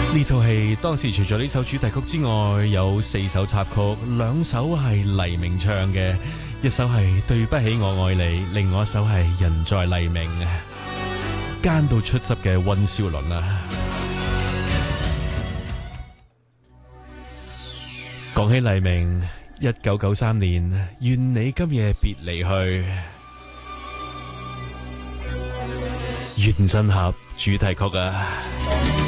呢套戲當時除咗呢首主題曲之外，有4首插曲，2首係黎明唱嘅，一首係對不起我愛你，另外一首係人在黎明，奸到出汁嘅溫兆倫啊！講起黎明，1993年，願你今夜別離去，原振俠主題曲啊！